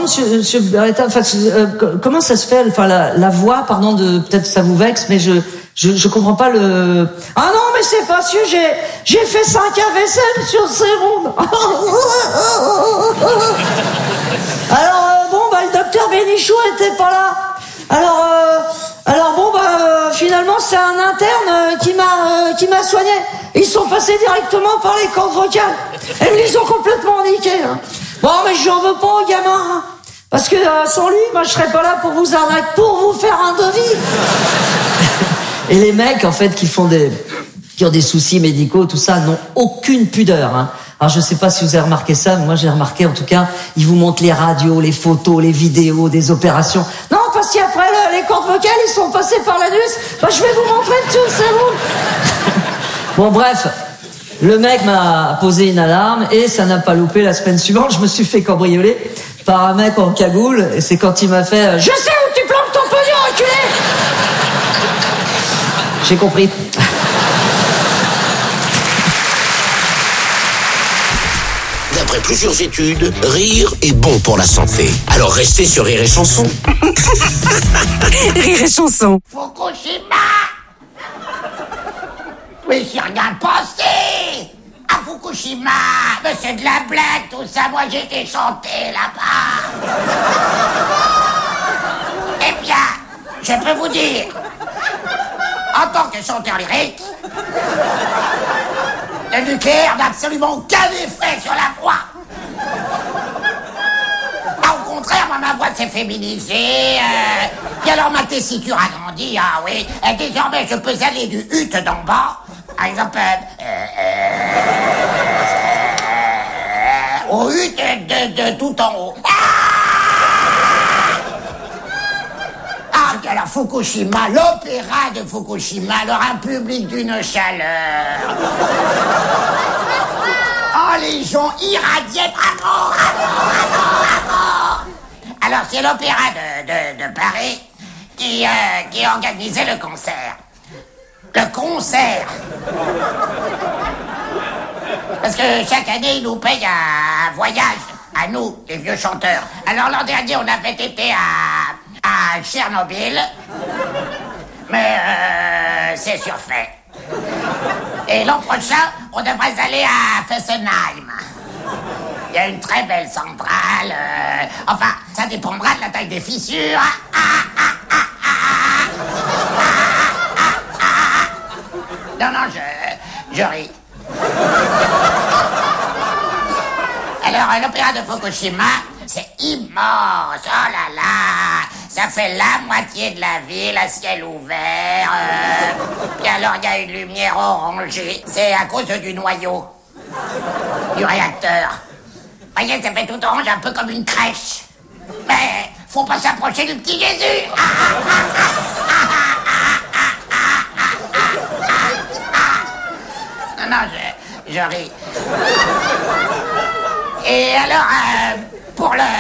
monsieur Beretta, enfin, comment ça se fait, enfin, la voix, pardon, peut-être ça vous vexe, mais je comprends pas le... Ah non, mais c'est pas sûr, j'ai fait 5 AVSM sur secondes. Alors, le docteur Bénichou était pas là. Alors finalement, c'est un interne qui m'a soigné. Ils sont passés directement par les cordes vocales. Et ils me les ont complètement niqués. Hein. Bon, mais j'en veux pas aux gamins. Hein. Parce que sans lui, moi, je serais pas là pour vous arnaquer, pour vous faire un devis. Et les mecs, en fait, qui ont des soucis médicaux, tout ça, n'ont aucune pudeur. Hein. Alors, je sais pas si vous avez remarqué ça, mais moi, j'ai remarqué, en tout cas, ils vous montrent les radios, les photos, les vidéos des opérations. Non, parce qu'après, les cordes vocales, ils sont passés par l'anus. Je vais vous montrer tout, c'est bon. Bon, bref. Le mec m'a posé une alarme et ça n'a pas loupé. La semaine suivante, je me suis fait cambrioler par un mec en cagoule. Et c'est quand il m'a fait « Je sais où tu planques ton pognon, enculé !» J'ai compris. D'après plusieurs études, rire est bon pour la santé. Alors restez sur Rire et Chanson. Rire et Chanson. Fukushima! Mais j'y ai rien pensé! À Fukushima! Mais c'est de la blague tout ça, moi j'ai été chanter là-bas! Eh bien, je peux vous dire, en tant que chanteur lyrique, le nucléaire n'a absolument aucun effet sur la voix! Au contraire, moi, ma voix s'est féminisée, et alors ma tessiture a grandi, ah oui, et désormais je peux aller du hut d'en bas, par exemple, au hut de tout en haut. Ah, alors Fukushima, l'opéra de Fukushima, alors un public d'une chaleur. Oh, les gens irradiés, bravo. Alors, c'est l'opéra de Paris qui a organisé le concert. Le concert. Parce que chaque année, ils nous payent un voyage, à nous, les vieux chanteurs. Alors, l'an dernier, on avait été à Tchernobyl, mais c'est surfait. Et l'an prochain, on devrait aller à Fessenheim. Il y a une très belle centrale. Enfin, ça dépendra de la taille des fissures. Non, je ris. Alors, l'opéra de Fukushima, c'est immense. Oh là là, ça fait la moitié de la ville à ciel ouvert. Et alors, il y a une lumière orangée. C'est à cause du noyau du réacteur. Vous voyez, ça fait tout orange, un peu comme une crèche. Mais faut pas s'approcher du petit Jésus. Non, je ris. Et alors, pour le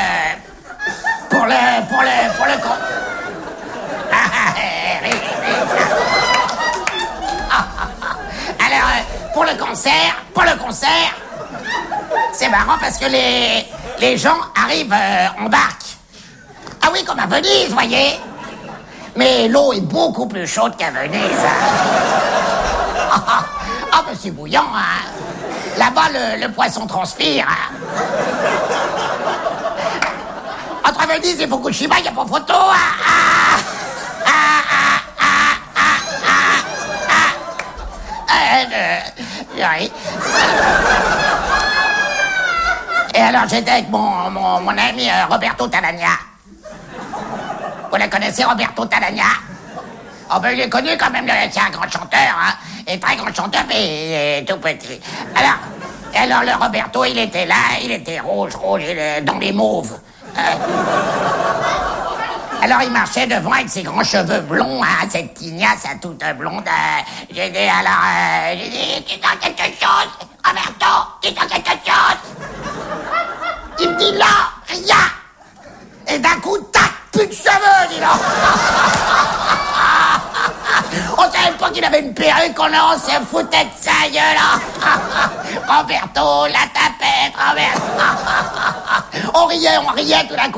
alors, pour le concert, c'est marrant parce que les gens arrivent en barque. Ah oui, comme à Venise, vous voyez. Mais l'eau est beaucoup plus chaude qu'à Venise. Ah, mais c'est bouillant, hein. Là-bas, le poisson transpire. Hein. Entre Venise et Fukushima, il n'y a pas photo. Oui. Et alors, j'étais avec mon ami Roberto Talagna. Vous la connaissez, Roberto Talagna? Oh, ben, il est connu quand même, c'est un grand chanteur, hein. Et très grand chanteur, mais tout petit. Alors, le Roberto, il était là, il était rouge, dans les mauves. Alors, il marchait devant avec ses grands cheveux blonds, hein, cette tignasse toute blonde. J'ai dit, dis-toi quelque chose, Roberto, dis-toi quelque chose. Il me dit, là, rien. Et d'un coup, tac, plus de cheveux, dis donc. On savait pas qu'il avait une perruque, on se foutait de sa gueule. Roberto, la tapette, Roberto. On riait tout d'un coup.